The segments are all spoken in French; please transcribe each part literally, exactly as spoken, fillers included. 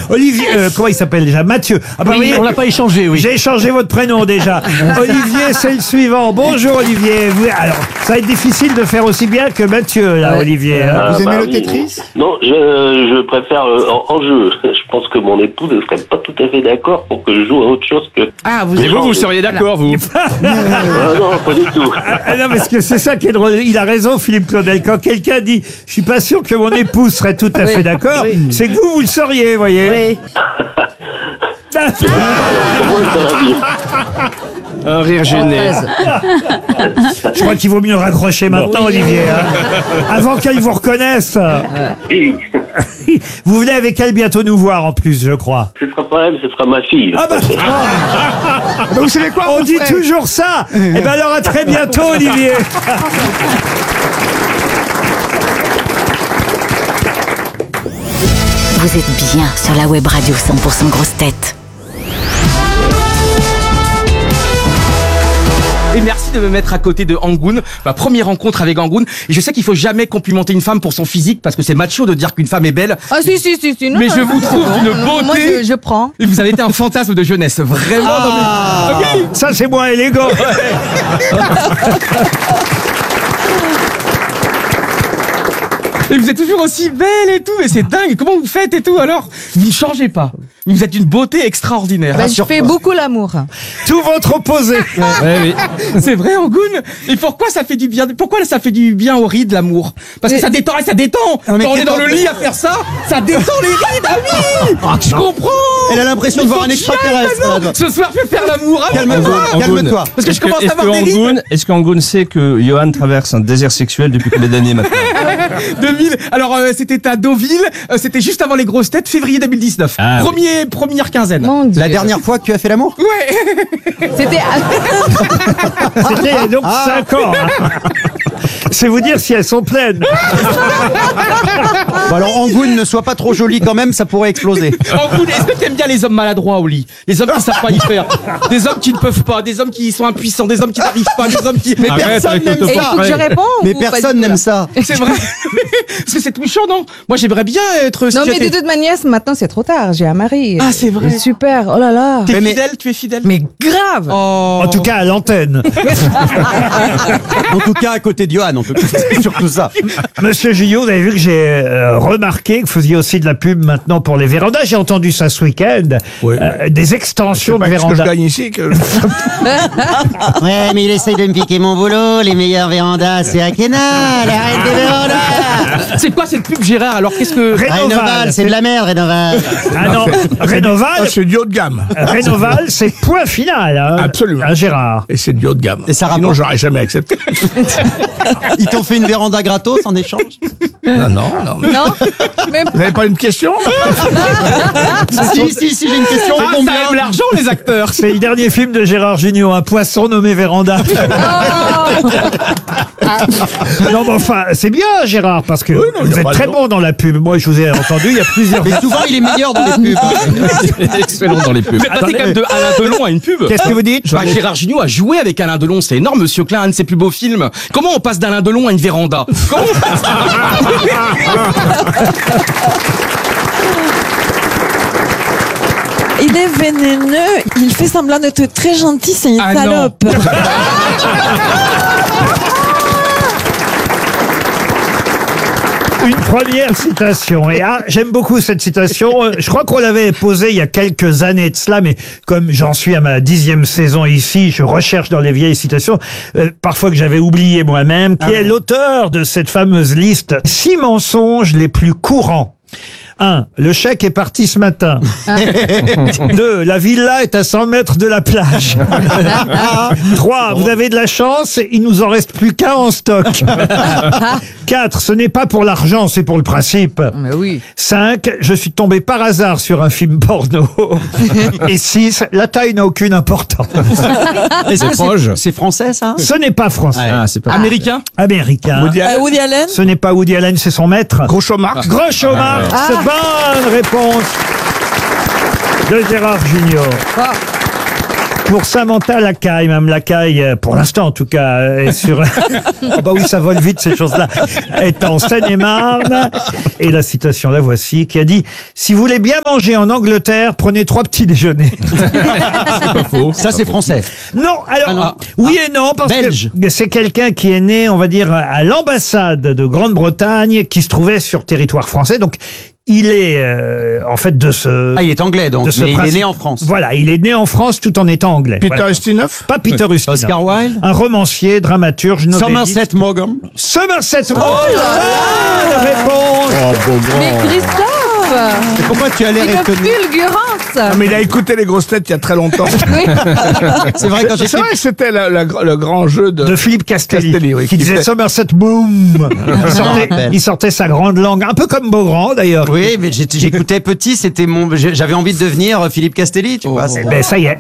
Olivier, euh, comment il s'appelle déjà? Mathieu. Ah bah Oui, oui, on l'a pas échangé, oui. j'ai échangé votre prénom déjà. Olivier, c'est le suivant. Bonjour Olivier. Vous- alors, ça va être difficile de faire aussi bien que Mathieu, là, Olivier. hein. Ah, Vous aimez bah le oui. Tetris? Non, je, je préfère euh, en, en jeu. Je pense que mon épouse ne serait pas tout à fait d'accord pour que je joue à autre chose que... Ah, vous Et vous, vous seriez d'accord, vous? Ah non, pas du tout. Ah non, parce que c'est ça qui est drôle. Il a raison, Philippe Claudel. Quand quelqu'un dit « Je suis pas sûr que mon épouse serait tout à fait d'accord c'est que vous, vous le sauriez, voyez. Oui. Ah, Moi, dans la vie. Un rire gêné. je crois qu'il vaut mieux raccrocher maintenant, Olivier. hein. Avant qu'elle vous reconnaisse. Oui. Vous venez avec elle bientôt nous voir, en plus, je crois. Ce sera pas elle, ce sera ma fille. Ah bah, Bah, vous savez quoi? on mon dit frère toujours ça. Eh ben alors, à très bientôt, Olivier. Vous êtes bien sur la web radio cent pour cent Grosse Tête. Et merci de me mettre à côté de Angoun, ma première rencontre avec Angoun. Et je sais qu'il faut jamais complimenter une femme pour son physique parce que c'est macho de dire qu'une femme est belle. Ah si si si si non. Mais je vous c'est trouve bon. une Non, Moi beauté. je, je prends. Et vous avez été un fantasme de jeunesse, vraiment. dans mes- Ah oui. Ça, c'est moins élégant. Et vous êtes toujours aussi belle et tout, et c'est dingue. Comment vous faites et tout alors? Vous ne changez pas. Vous êtes une beauté extraordinaire. Bah, je fais beaucoup l'amour. Tout votre opposé. Ouais, oui. C'est vrai, Angoun. Et pourquoi ça fait du bien? Pourquoi ça fait du bien aux rides, l'amour? Parce que Mais- ça détend, ça détend. Non, mais Quand on est dans qu'est-ce le lit à faire ça, ça détend les rides. Ah oui, je comprends. Elle a l'impression de voir un extraterrestre. là. Ce soir, je vais faire l'amour. Ah, Calme-toi, Angoun. calme-toi. Parce que je Est-ce que, commence est-ce à avoir que des rides. Angoun, est-ce qu'Angoun sait que Johan traverse un désert sexuel depuis combien d'années maintenant? deux mille. Alors, euh, c'était à Deauville. Euh, c'était juste avant les grosses têtes, février deux mille dix-neuf. Ah, oui. Premier, première quinzaine. Mon Dieu. La dernière fois que tu as fait l'amour? Ouais. C'était C'était il y a donc cinq ans. hein. C'est vous dire si elles sont pleines. Bon, alors Angoun, ne sois pas trop joli quand même, ça pourrait exploser. Angoun, est-ce que t'aimes bien les hommes maladroits au lit? Les hommes qui savent pas y faire. Des hommes qui ne peuvent pas. Des hommes qui sont impuissants. Des hommes qui n'arrivent pas. Des hommes qui... Mais Arrête personne avec n'aime le Et il ça. faut que je réponds Mais ou pas personne du tout, n'aime là ça. C'est vrai. Parce que c'est touchant, non? Moi, j'aimerais bien être... si Non mais j'étais- de toute manière maintenant c'est trop tard. J'ai un mari. Ah, c'est vrai. Super. Oh là là. T'es Mais- fidèle? Tu es fidèle? Mais grave. Oh. En tout cas, à l'antenne. En tout cas, à côté de Johan, en tout cas. C'est surtout ça. Monsieur Gillot, vous avez vu que j'ai euh, remarqué que vous faisiez aussi de la pub maintenant pour les vérandas. J'ai entendu ça ce week-end. Oui. Euh, des extensions de Pas que ce que je vérandas. gagne ici que... Ouais, mais il essaye de me piquer mon boulot. Les meilleures vérandas, c'est à Kena, la reine des vérandas. C'est quoi cette pub, Gérard? Alors, qu'est-ce que... Rénoval, c'est de la merde, Rénoval. Ah non, Ah, Rénoval, c'est du haut de gamme. Rénoval, c'est point final. Hein, Absolument. Hein, Gérard. Et c'est du haut de gamme. Et ça Sinon, rapporte. j'aurais jamais accepté. Ils t'ont fait une véranda gratos en échange? Non, non, non. Non. Mais Vous n'avez pas une question? Si, si, si, j'ai une question. Ah, Combien ça aime l'argent, les acteurs. C'est le dernier film de Gérard Jugnot, un poisson nommé Véranda. Non, mais enfin, c'est bien, Gérard, parce que Oui, non, y vous a êtes pas de très nom. bon dans la pub. Moi, je vous ai entendu il y a plusieurs. Mais souvent, il est meilleur dans les pubs. Excellent dans les pubs. Vous êtes passé quand même de Alain Delon à une pub. Qu'est-ce que vous dites? Bah, Gérard Jugnot a joué avec Alain Delon, c'est énorme, Monsieur Klein, un de ses plus beaux films. Comment on passe d'Alain Delon à une véranda? Comment on passe Il est vénéneux, il fait semblant d'être très gentil, c'est une Ah non. salope. Une première citation. Et ah, j'aime beaucoup cette citation. Euh, Je crois qu'on l'avait posée il y a quelques années de cela, mais comme j'en suis à ma dixième saison ici, je recherche dans les vieilles citations, euh, parfois que j'avais oublié moi-même, qui est l'auteur de cette fameuse liste. Six mensonges les plus courants. Un, le chèque est parti ce matin. Deux, la villa est à cent mètres de la plage. Trois, vous avez de la chance, il nous en reste plus qu'un en stock. Quatre, ce n'est pas pour l'argent, c'est pour le principe. Mais oui. Cinq, je suis tombé par hasard sur un film porno. Et six, la taille n'a aucune importance. Est-ce que proche. c'est c'est français, ça? Ce n'est pas français. Ah, c'est pas. Américain? Américain. Woody Euh, Allen, Woody Allen. Ce n'est pas Woody Allen, c'est son maître. Groucho Marx. Groucho Marx. Bonne réponse de Gérard Jugnot. Pour Samantha Lacaille, Mme Lacaille, euh, pour l'instant en tout cas, euh, est sur... Ah bah oui, ça vole vite ces choses-là. Est en Seine-et-Marne. Et la citation, la voici, qui a dit « Si vous voulez bien manger en Angleterre, prenez trois petits déjeuners. » Ça, c'est français. Non, alors, Ah non. oui et non, parce Belge. que c'est quelqu'un qui est né, on va dire, à l'ambassade de Grande-Bretagne, qui se trouvait sur territoire français. Donc, il est, euh, en fait, de ce... Ah, il est anglais, donc, de ce mais il est principe- né en France. Voilà, il est né en France tout en étant anglais. Peter Voilà. Ustinov? Pas Peter Ustinov. Oscar Wilde. Un romancier, dramaturge, novelliste. Somerset Maugham. Somerset Maugham. Bonne réponse. Mais Christophe, Et pourquoi tu as l'air une étonné? fulgurance. Ah, mais il a écouté les grosses têtes il y a très longtemps. C'est vrai, quand C'est j'étais... vrai que c'était la- la- le grand jeu de... De Philippe Castelli, Castelli, oui, qui qui disait fait- Somerset Boom. Il sortait, rappelle. il sortait sa grande langue, un peu comme Beaugrand d'ailleurs. Oui, mais j'étais- j'écoutais petit, c'était mon, j'ai- j'avais envie de devenir Philippe Castelli, tu vois. c'est- Ben ça y est.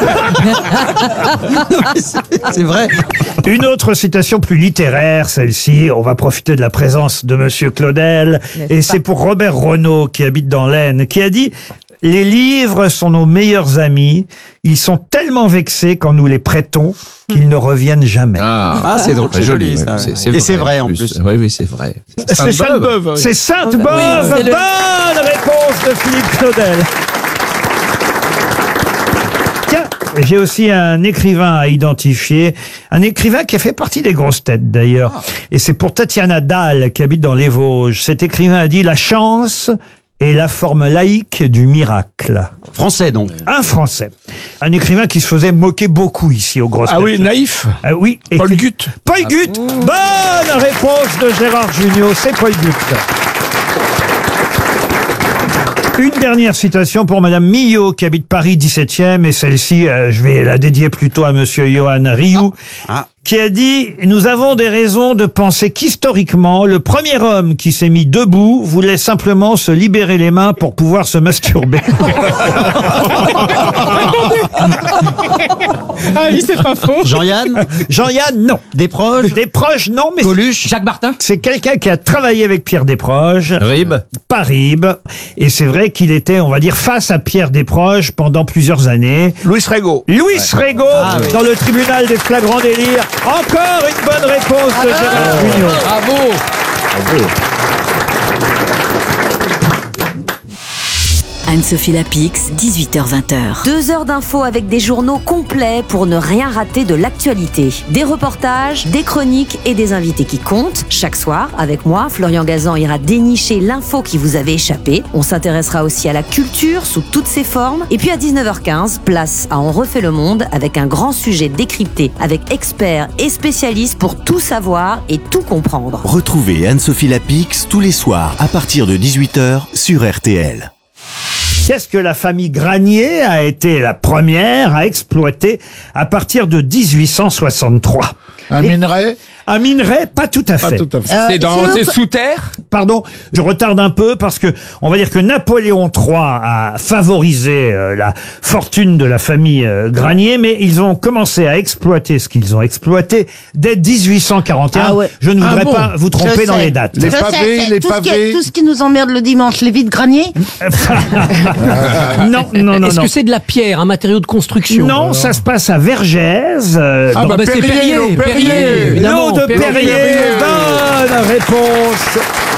C'est c'est vrai. Une autre citation plus littéraire, celle-ci. On va profiter de la présence de Monsieur Claudel. Et c'est pour Robert Renaud, qui habite dans l'Aisne, qui a dit « Les livres sont nos meilleurs amis. Ils sont tellement vexés quand nous les prêtons qu'ils ne reviennent jamais. » Ah, c'est drôle, c'est joli, ça. Et c'est vrai, en plus. Oui, oui, c'est vrai. C'est Sainte-Beuve, oui. C'est Sainte-Beuve. Oui, c'est le- Bonne réponse de Philippe Claudel. Tiens, j'ai aussi un écrivain à identifier, un écrivain qui a fait partie des grosses têtes d'ailleurs. Et c'est pour Tatiana Dahl qui habite dans les Vosges. Cet écrivain a dit « La chance est la forme laïque du miracle Français, donc. ». Un Français. Un écrivain qui se faisait moquer beaucoup ici aux grosses Ah têtes. oui, naïf. Ah oui. Et Paul qui- Gutt. Paul Gutt. Bonne réponse de Gérard Jugnot. C'est Paul Gutt. Une dernière citation pour Madame Millot, qui habite Paris dix-septième, et celle-ci, euh, je vais la dédier plutôt à Monsieur Johan Rioux, Ah. qui a dit « Nous avons des raisons de penser qu'historiquement, le premier homme qui s'est mis debout voulait simplement se libérer les mains pour pouvoir se masturber. Ah oui, c'est pas faux. Jean-Yann, » Jean-Yann, non. des proches, Des proches, non, mais c'est- Coluche. Jacques Martin. c'est quelqu'un qui a travaillé avec Pierre Desproges. Rib. Pas Ribes. Et c'est vrai qu'il était, on va dire, face à Pierre Desproges pendant plusieurs années. Louis Rego. Louis Rego, dans le tribunal des flagrants délires. Encore une bonne réponse de Gérard Jugnot. Bravo. Anne-Sophie Lapix, dix-huit heures vingt. Deux heures d'infos avec des journaux complets pour ne rien rater de l'actualité. Des reportages, des chroniques et des invités qui comptent. Chaque soir, avec moi, Florian Gazan ira dénicher l'info qui vous avait échappé. On s'intéressera aussi à la culture sous toutes ses formes. Et puis à dix-neuf heures quinze, place à On refait le monde avec un grand sujet décrypté avec experts et spécialistes pour tout savoir et tout comprendre. Retrouvez Anne-Sophie Lapix tous les soirs à partir de dix-huit heures sur R T L. Qu'est-ce que la famille Granier a été la première à exploiter à partir de dix-huit cent soixante-trois? Un minerai. Un minerai, pas tout à Pas fait. tout à fait. C'est dans, c'est sous terre. Pardon, je retarde un peu parce que on va dire que Napoléon trois a favorisé euh, la fortune de la famille euh, Granier, mais ils ont commencé à exploiter ce qu'ils ont exploité dès dix-huit cent quarante et un. Ah ouais. Je ne Ah voudrais bon pas vous tromper Je dans sais. les dates. Les Je pavés, sais, c'est les tout ce qui- pavés. tout ce qui nous emmerde le dimanche, les vides graniers. Non, non, non, Est-ce non. que c'est de la pierre, un matériau de construction? Non, ça se passe à Vergès. euh, Ah dans- bah, bah, c'est Perrier, Perrier, l'eau Perrier, Perrier. évidemment. L'eau de Perrier, Perrier. Perrier. Bonne réponse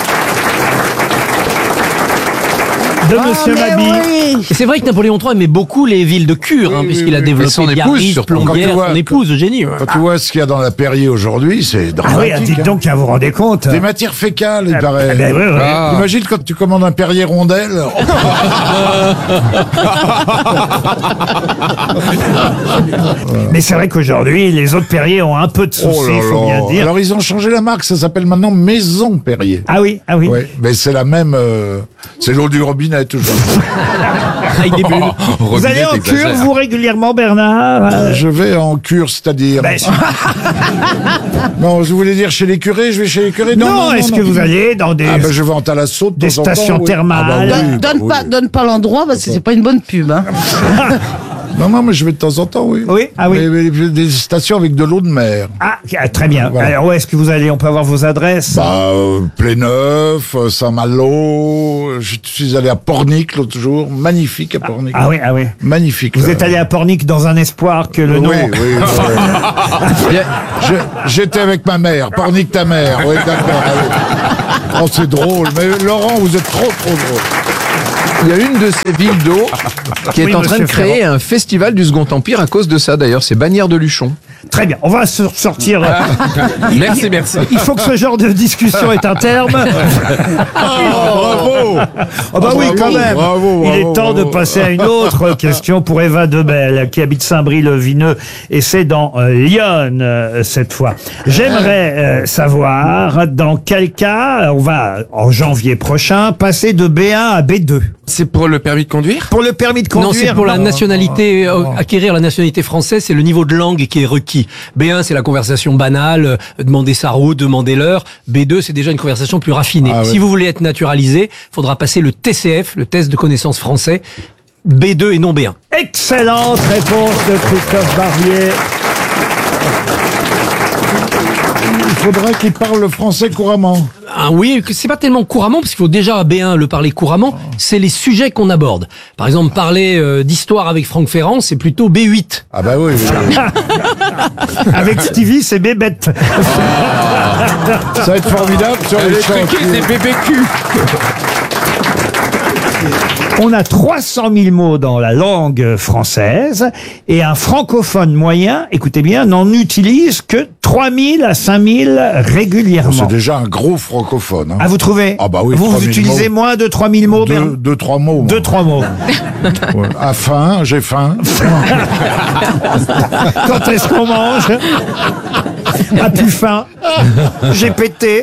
de Monsieur mais Mabille. oui. Et c'est vrai que Napoléon trois aimait beaucoup les villes de cure, hein, Oui, puisqu'il oui, a oui. développé Et son épouse, Biarritz, surtout. Quand tu Plombières, vois- son épouse, Eugénie. ouais. Quand tu vois ce qu'il y a dans la Perrier aujourd'hui, c'est Ah oui, dramatique. dites hein. donc, à vous rendez compte. Des matières fécales, il Ah, paraît. ben oui, oui. Ah. Imagine quand tu commandes un Perrier rondelle. Mais c'est vrai qu'aujourd'hui, les autres Perrier ont un peu de soucis, Oh là il faut là. bien dire. Alors ils ont changé la marque, ça s'appelle maintenant Maison Perrier. Ah oui, ah oui. Oui, mais c'est la même. euh, c'est l'eau du robinet toujours. Avec des bulles. Vous allez en cure, vous, régulièrement, Bernard Euh, Je vais en cure, c'est-à-dire. ben, Non, je voulais dire chez les curés, je vais chez les curés. Non, Non, non, est-ce non, que non. vous allez dans des... Ah ben je vais en Thalasso de des temps en temps, stations oui. thermales. Ah bah oui, Donne, bah donne oui. pas, donne pas l'endroit parce que c'est pas une bonne pub. Hein. Non, non, mais je vais de temps en temps, oui. Oui, ah oui. Mais, mais, des stations avec de l'eau de mer. Ah, très bien. Voilà. Alors, où est-ce que vous allez? On peut avoir vos adresses? Bah, euh, Pléneuf, euh, Saint-Malo. Je suis allé à Pornic l'autre jour. Magnifique à Pornic. Ah oui, ah oui. Magnifique. Vous là. êtes allé à Pornic dans un espoir que le oui, nom... Oui, oui. Je- J'étais avec ma mère. Pornic ta mère. Oui, d'accord. Ah oui. Oh, c'est drôle. Mais Laurent, vous êtes trop, trop drôle. Il y a une de ces villes d'eau qui est Oui, en train de monsieur créer Ferrand. un festival du Second Empire à cause de ça d'ailleurs, c'est Bagnères de Luchon. Très bien, on va se sortir. Il- Merci, merci. Il faut que ce genre de discussion ait un terme. bravo. Oh bah oui, Bravo, quand même. bravo, Il est bravo, temps de bravo. passer à une autre question pour Eva Debelle, qui habite Saint-Brie-le-Vineux, et c'est dans euh, Lyon euh, cette fois. J'aimerais euh, savoir dans quel cas on va, en janvier prochain, passer de B un à B deux. C'est pour le permis de conduire? Pour le permis de Non, conduire. c'est pour la non. nationalité, euh, acquérir la nationalité française, c'est le niveau de langue qui est requis. B un, c'est la conversation banale, euh, demander sa route, demander l'heure. B deux, c'est déjà une conversation plus raffinée. Ah, si oui. vous voulez être naturalisé, faudra passer le T C F, le test de connaissance français, B deux et non B un. Excellente réponse de Christophe Barbier. Il faudrait qu'il parle le français couramment. Ah oui, que c'est pas tellement couramment, parce qu'il faut déjà à B un le parler couramment, c'est les sujets qu'on aborde. Par exemple, parler euh, d'histoire avec Franck Ferrand, c'est plutôt B huit. Ah bah oui. oui. Avec Stevie, c'est bébête. Ça va être formidable sur les chantiers. c'est B B Q. On a trois cent mille mots dans la langue française et un francophone moyen, écoutez bien, n'en utilise que trois mille à cinq mille régulièrement. C'est déjà un gros francophone. Hein. Ah, vous trouvez? Ah bah oui, Vous, vous trois mille utilisez mots. moins de trois mille mots, Bernard? Deux, deux, trois mots. moi. Deux, trois mots. Ouais. À faim, j'ai faim. Quand est-ce qu'on mange? A plus faim. J'ai pété.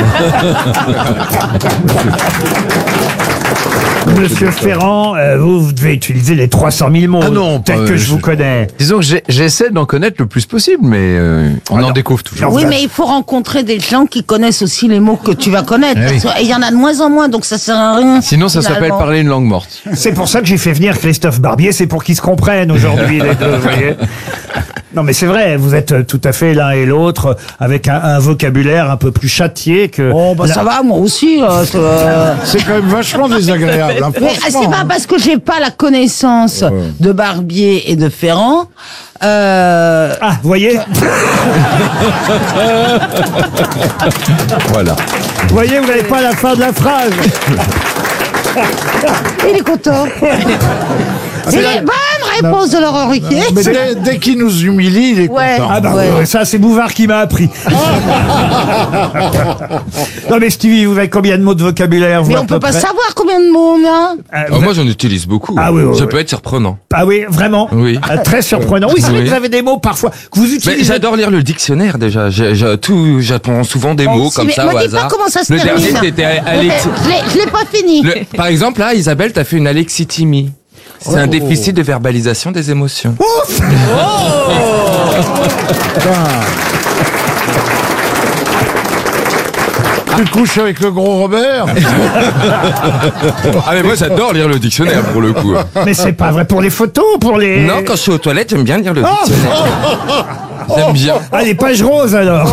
Monsieur Ferrand, euh, vous, vous devez utiliser les trois cent mille mots. Ah non, tel pas, que euh, je vous je- connais. Disons que j'ai- j'essaie d'en connaître le plus possible, mais euh, on en découvre toujours. Oui, mais il faut rencontrer des gens qui connaissent aussi les mots que tu vas connaître. Eh oui. parce que- Et il y en a de moins en moins, donc ça sert à rien. Sinon, ça s'appelle finalement. parler une langue morte. C'est pour ça que j'ai fait venir Christophe Barbier, c'est pour qu'ils se comprennent aujourd'hui, les deux, vous voyez. Non, mais c'est vrai, vous êtes euh, tout à fait l'un et l'autre, avec un, un vocabulaire un peu plus châtié que... Oh, bah la- ça va, moi aussi. euh, c'est, euh, C'est quand même vachement désagréable. Hein, Mais franchement, c'est pas hein. parce que j'ai pas la connaissance de Barbier et de Ferrand. Euh... Ah, vous voyez Voilà. Vous voyez, vous n'avez pas la fin de la phrase. Il est content. C'est la- une bonne réponse de Laurent Ruquier. Mais dès, dès qu'il nous humilie, il est Ouais. content. Ah bah Ouais. ouais, ça c'est Bouvard qui m'a appris. Non mais Stevie, vous avez combien de mots de vocabulaire vous, Mais à on peu peut pas près savoir combien de mots on a. Euh, Oh, moi, j'en utilise beaucoup. Ah oui, oui, Ça oui. peut être surprenant. Ah oui, vraiment. Oui. Ah, très surprenant. Oui, c'est vrai Oui. que vous avez des mots parfois que vous Mais utilisez. j'adore lire le dictionnaire déjà. J'ai- j'ai tout, j'apprends souvent des mots aussi, comme mais ça me au dis pas hasard. comment ça se le termine. dernier, c'était Je Alex. l'ai- je l'ai pas fini. Le- par exemple, là, Isabelle, t'as fait une alexithymie. C'est un déficit de verbalisation des émotions. Tu te couches avec le gros Robert. Ah mais moi j'adore lire le dictionnaire pour le coup. Mais c'est pas vrai pour les photos, pour les. Non, quand je suis aux toilettes, j'aime bien lire le Oh dictionnaire. J'aime bien. Ah, les pages roses alors.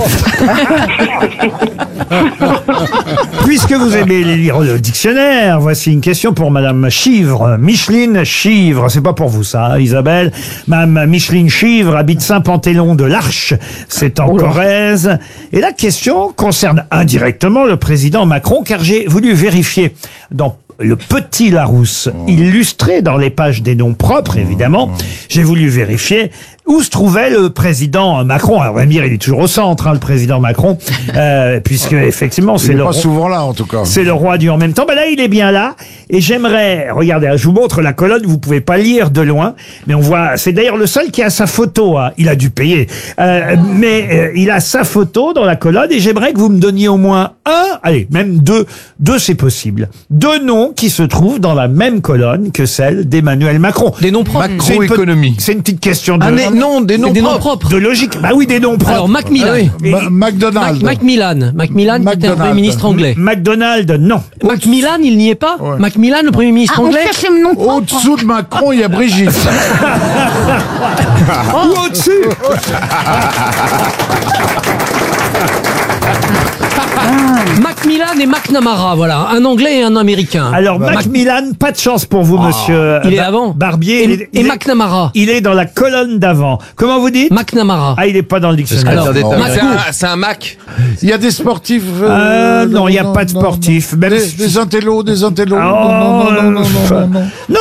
Puisque vous aimez lire le dictionnaire, voici une question pour Madame Chivre. Micheline Chivre, c'est pas pour vous ça, hein, Isabelle. Madame Micheline Chivre habite Saint-Pantéon de l'Arche, c'est en Corrèze. Et la question concerne indirectement le président Macron, car j'ai voulu vérifier dans le Petit Larousse, illustré dans les pages des noms propres, évidemment. J'ai voulu vérifier où se trouvait le président Macron. Alors, on va me dire, il est toujours au centre, hein, le président Macron, euh, puisque effectivement, Il c'est est le pas roi- souvent là, en tout cas. c'est le roi du en même temps. Ben là, il est bien là. Et j'aimerais, regardez, je vous montre la colonne, vous pouvez pas lire de loin, mais on voit, c'est d'ailleurs le seul qui a sa photo, hein. Il a dû payer. Euh, mais euh, il a sa photo dans la colonne et j'aimerais que vous me donniez au moins un, allez, même deux, deux c'est possible, deux noms qui se trouvent dans la même colonne que celle d'Emmanuel Macron. Des noms propres. C'est une pe- Macroéconomie. C'est une petite question de... Ah, mais noms, des noms des noms propres. propres. De logique. Bah oui, des noms propres. Alors, Macmillan. Ah oui. Et- Ma- McDonald's. Mac- Macmillan. Macmillan, qui était un McDonald. Premier ministre anglais. McDonald, non. Macmillan, il n'y est pas Ouais. Macmillan, le Premier ministre Ah, on anglais cherche le nom propre. Au-dessous de Macron, il y a Brigitte. Ou au-dessus. Macmillan et McNamara, voilà. Un anglais et un américain. Alors, Macmillan, pas de chance pour vous, monsieur. Il est Ba- avant. Barbier. Et, il est- et il est- McNamara. Il est dans la colonne d'avant. Comment vous dites? McNamara. Ah, il est pas dans le dictionnaire. Alors, Attendez, non. t'as- c'est Macron. un- c'est un Mac. Il y a des sportifs. Euh, non, il n'y a pas de non, sportif. Même Des, si- des intellos, des intellos. Oh, non, non, non, non, non, non, non, non. Non,